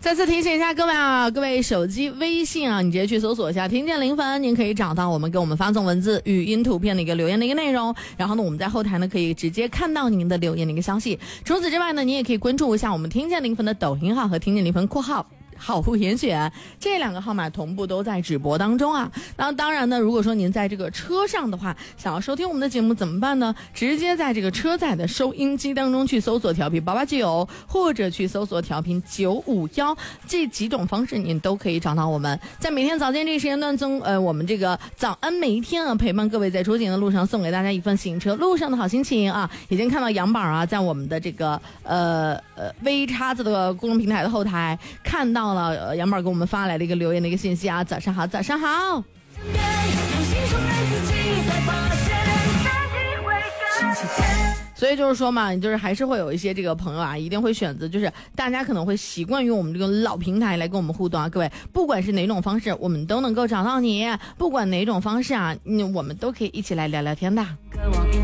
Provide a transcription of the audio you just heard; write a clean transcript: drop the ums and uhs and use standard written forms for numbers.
再次提醒一下各位啊，各位手机微信啊，你直接去搜索一下听见零分，您可以找到我们给我们发送文字、语音、图片的一个留言的一个内容，然后呢我们在后台呢可以直接看到您的留言的一个消息。除此之外呢，你也可以关注一下我们听见零分的抖音号和听见零分括号好物严选，这两个号码同步都在直播当中啊。那当然呢，如果说您在这个车上的话，想要收听我们的节目怎么办呢？直接在这个车载的收音机当中去搜索调频889，或者去搜索调频951，这几种方式您都可以找到我们。在每天早间这个时间段中，我们这个早安每一天啊，陪伴各位在出行的路上，送给大家一份行车路上的好心情啊。已经看到杨宝啊，在我们的这个微叉子的公众平台的后台看到了杨宝给我们发来的一个留言的一个信息啊，早上好，早上好。所以就是说嘛，就是还是会有一些这个朋友啊，一定会选择，就是大家可能会习惯于我们这个老平台来跟我们互动啊。各位，不管是哪种方式，我们都能够找到你，不管哪种方式啊，我们都可以一起来聊聊天的。